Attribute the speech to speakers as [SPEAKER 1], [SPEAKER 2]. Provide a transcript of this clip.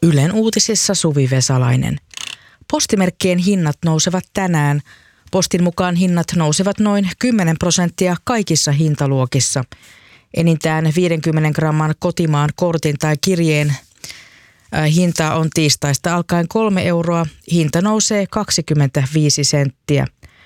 [SPEAKER 1] Ylen uutisissa Suvi Vesalainen. Postimerkkien hinnat nousevat tänään. Postin mukaan hinnat nousevat noin 10% kaikissa hintaluokissa. Enintään 50 gramman kotimaan kortin tai kirjeen hinta on tiistaista alkaen 3 euroa. Hinta nousee 25 senttiä.